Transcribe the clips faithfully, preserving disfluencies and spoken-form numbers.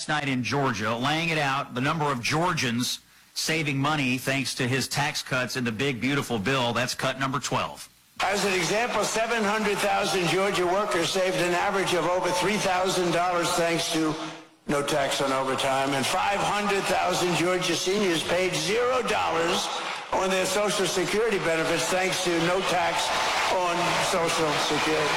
last night in Georgia, laying it out, the number of Georgians saving money thanks to his tax cuts in the big, beautiful bill. That's cut number twelve. As an example, seven hundred thousand Georgia workers saved an average of over three thousand dollars thanks to no tax on overtime, and five hundred thousand Georgia seniors paid zero dollars on their Social Security benefits thanks to no tax on Social Security.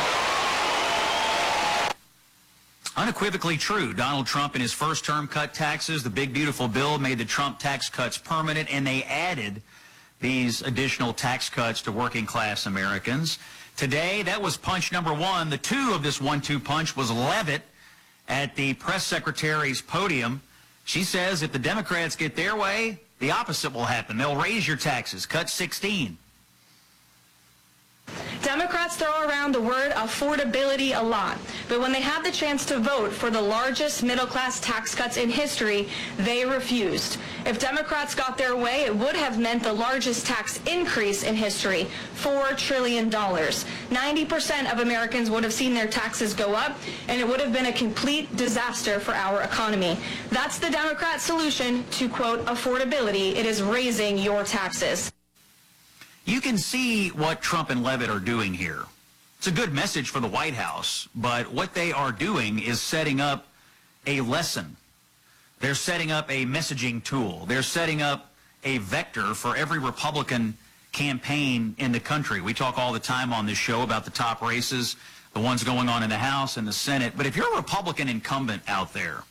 Unequivocally true. Donald Trump in his first term cut taxes. The big, beautiful bill made the Trump tax cuts permanent, and they added these additional tax cuts to working class Americans. Today, that was punch number one. The two of this one two punch was Leavitt at the press secretary's podium. She says if the Democrats get their way, the opposite will happen. They'll raise your taxes, cut sixteen. Democrats throw around the word affordability a lot, but when they had the chance to vote for the largest middle-class tax cuts in history, they refused. If Democrats got their way, it would have meant the largest tax increase in history, four trillion dollars. ninety percent of Americans would have seen their taxes go up, and it would have been a complete disaster for our economy. That's the Democrat solution to, quote, affordability. It is raising your taxes. You can see what Trump and Leavitt are doing here. It's a good message for the White House, but what they are doing is setting up a lesson. They're setting up a messaging tool. They're setting up a vector for every Republican campaign in the country. We talk all the time on this show about the top races, the ones going on in the House and the Senate. But if you're a Republican incumbent out there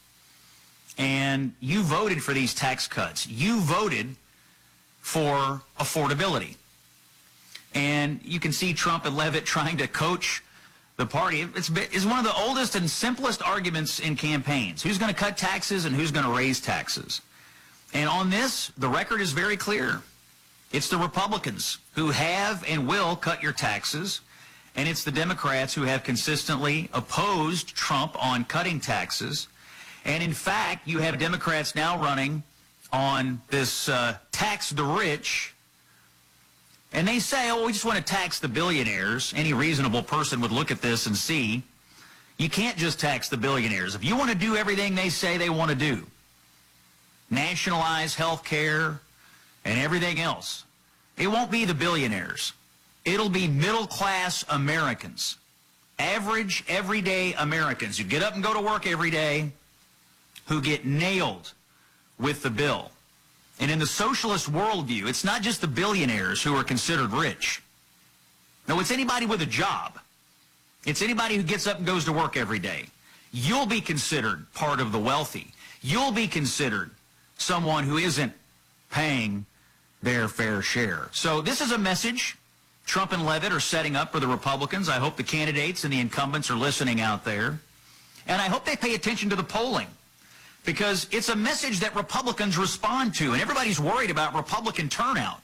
and you voted for these tax cuts, you voted for affordability. And you can see Trump and Leavitt trying to coach the party. It's, it's one of the oldest and simplest arguments in campaigns. Who's going to cut taxes and who's going to raise taxes? And on this, the record is very clear. It's the Republicans who have and will cut your taxes, and it's the Democrats who have consistently opposed Trump on cutting taxes. And in fact, you have Democrats now running on this uh, tax the rich. And they say, oh, we just want to tax the billionaires. Any reasonable person would look at this and see you can't just tax the billionaires. If you want to do everything they say they want to do, nationalize health care and everything else, it won't be the billionaires. It'll be middle-class Americans, average, everyday Americans who get up and go to work every day, who get nailed with the bill. And in the socialist worldview, it's not just the billionaires who are considered rich. No, it's anybody with a job. It's anybody who gets up and goes to work every day. You'll be considered part of the wealthy. You'll be considered someone who isn't paying their fair share. So this is a message Trump and Leavitt are setting up for the Republicans. I hope the candidates and the incumbents are listening out there. And I hope they pay attention to the polling, because it's a message that Republicans respond to, and everybody's worried about Republican turnout.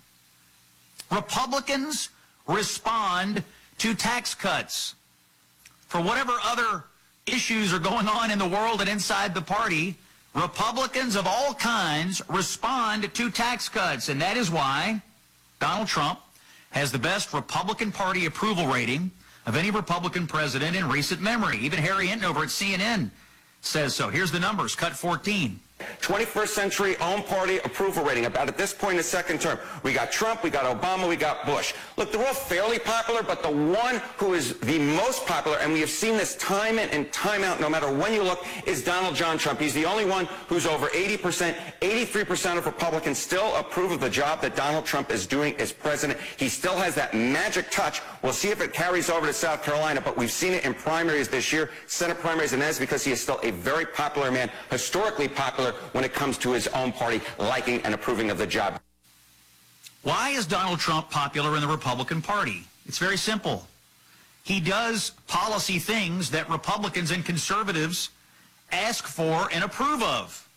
Republicans respond to tax cuts. For whatever other issues are going on in the world and inside the party, Republicans of all kinds respond to tax cuts, and that is why Donald Trump has the best Republican Party approval rating of any Republican president in recent memory. Even Harry Hinton over at C N N says so. Here's the numbers. Cut fourteen. twenty-first century own party approval rating. About at this point in the second term, we got Trump, we got Obama, we got Bush. Look, they're all fairly popular, but the one who is the most popular, and we have seen this time in and time out, no matter when you look, is Donald John Trump. He's the only one who's over eighty percent. eighty-three percent of Republicans still approve of the job that Donald Trump is doing as president. He still has that magic touch. We'll see if it carries over to South Carolina, but we've seen it in primaries this year, Senate primaries, and that is because he is still a very popular man, historically popular when it comes to his own party liking and approving of the job. Why is Donald Trump popular in the Republican Party? It's very simple. He does policy things that Republicans and conservatives ask for and approve of.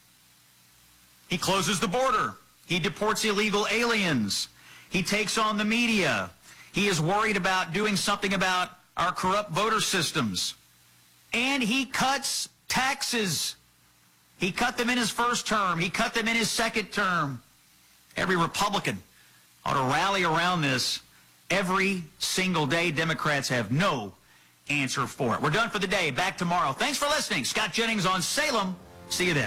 He closes the border. He deports illegal aliens. He takes on the media. He is worried about doing something about our corrupt voter systems. And he cuts taxes. He cut them in his first term. He cut them in his second term. Every Republican ought to rally around this every single day. Democrats have no answer for it. We're done for the day. Back tomorrow. Thanks for listening. Scott Jennings on Salem. See you then.